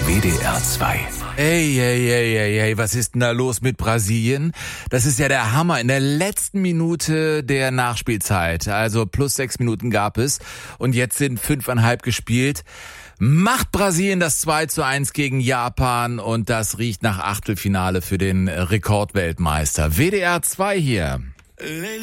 WDR 2. Ey, was ist denn da los mit Brasilien? Das ist ja der Hammer. In der letzten Minute der Nachspielzeit, also plus 6 Minuten gab es und jetzt sind 5,5 gespielt. Macht Brasilien das 2:1 gegen Japan und das riecht nach Achtelfinale für den Rekordweltmeister. WDR 2 hier.